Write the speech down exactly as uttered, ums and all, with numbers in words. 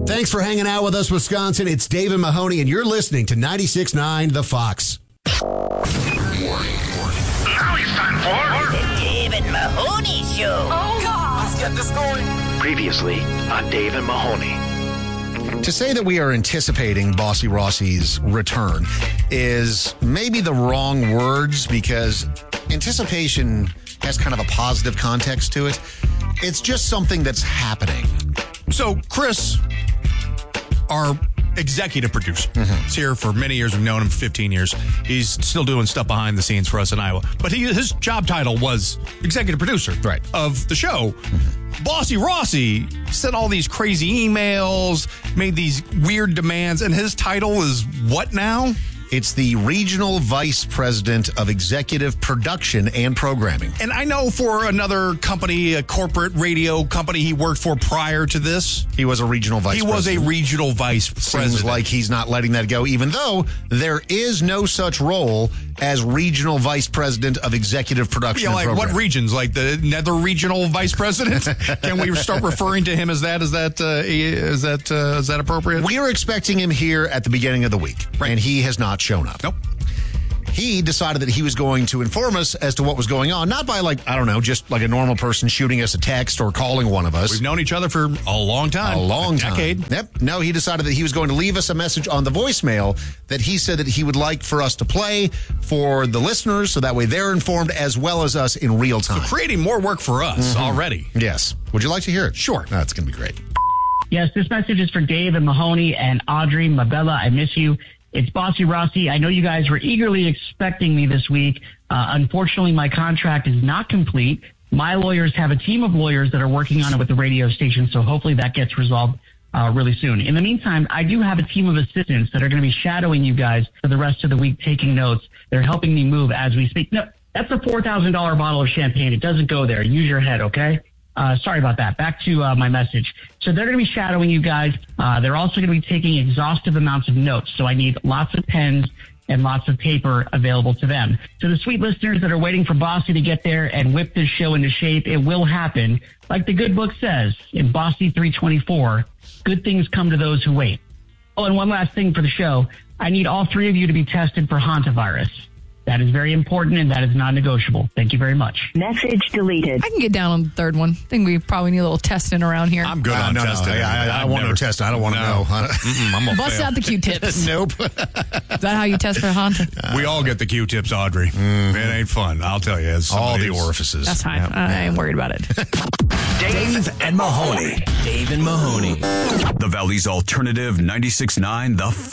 Thanks for hanging out with us, Wisconsin. It's Dave and Mahoney, and you're listening to ninety-six point nine The Fox. Now it's time for The Dave and Mahoney Show. Oh, God. Let's get this going. Previously on Dave and Mahoney. To say that we are anticipating Bossy Rossi's return is maybe the wrong words, because anticipation has kind of a positive context to it. It's just something that's happening. So Chris, our executive producer, mm-hmm. is here for many years. We've known him for fifteen years. He's still doing stuff behind the scenes for us in Iowa. But he, his job title was executive producer right. of the show. Mm-hmm. Bossy Rossi sent all these crazy emails, made these weird demands, and his title is what now? It's the Regional Vice President of Executive Production and Programming. And I know for another company, a corporate radio company he worked for prior to this. He was a regional vice he president. He was a regional vice president. Seems like he's not letting that go, even though there is no such role as Regional Vice President of Executive Production yeah, like and what regions? Like the Nether Regional Vice President? Can we start referring to him as that? Is that uh, is that uh, is that appropriate? We are expecting him here at the beginning of the week, right. and he has not shown up. Nope. He decided that he was going to inform us as to what was going on, not by like, I don't know, just like a normal person shooting us a text or calling one of us. We've known each other for a long time. A long a time. Decade. Yep. No, he decided that he was going to leave us a message on the voicemail that he said that he would like for us to play for the listeners, so that way they're informed as well as us in real time. So creating more work for us mm-hmm. already. Yes. Would you like to hear it? Sure. That's going to be great. Yes, this message is for Dave and Mahoney and Audrey, Mabella. I miss you. It's Bossy Rossi. I know you guys were eagerly expecting me this week. Uh, unfortunately, my contract is not complete. My lawyers have a team of lawyers that are working on it with the radio station, so hopefully that gets resolved uh, really soon. In the meantime, I do have a team of assistants that are going to be shadowing you guys for the rest of the week, taking notes. They're helping me move as we speak. No, that's a four thousand dollars bottle of champagne. It doesn't go there. Use your head, okay? Uh, sorry about that. Back to uh, my message. So they're going to be shadowing you guys. Uh, they're also going to be taking exhaustive amounts of notes. So I need lots of pens and lots of paper available to them. So the sweet listeners that are waiting for Bossy to get there and whip this show into shape, it will happen. Like the good book says in Bossy three twenty-four, good things come to those who wait. Oh, and one last thing for the show. I need all three of you to be tested for hantavirus. That is very important, and that is non-negotiable. Thank you very much. Message deleted. I can get down on the third one. I think we probably need a little testing around here. I'm good uh, on no, testing. No, I, I, I want no testing. I don't want to no. know. I'm gonna Bust fail. out the Q-tips. Nope. Is that how you test for Hanta? We all get the Q-tips, Audrey. Mm-hmm. It ain't fun. I'll tell you. As all the who's- orifices. That's fine. Yep. I ain't worried about it. Dave and Mahoney. Dave and Mahoney. The Valley's alternative ninety-six point nine The